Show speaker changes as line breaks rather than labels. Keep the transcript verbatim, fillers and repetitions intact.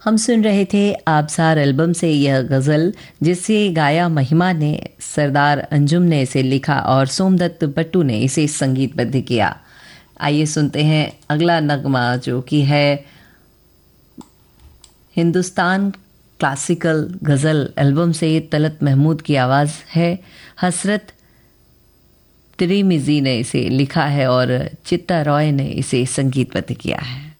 हम सुन रहे थे आबसार एल्बम से यह गज़ल, जिसे गाया महिमा ने, सरदार अंजुम ने इसे लिखा और सोमदत्त बट्टू ने इसे संगीतबद्ध किया। आइए सुनते हैं अगला नगमा, जो कि है हिंदुस्तान क्लासिकल गज़ल एल्बम से। तलत महमूद की आवाज़ है, हसरत तिरिमिज़ी ने इसे लिखा है और चित्ता रॉय ने इसे संगीतबद्ध किया है।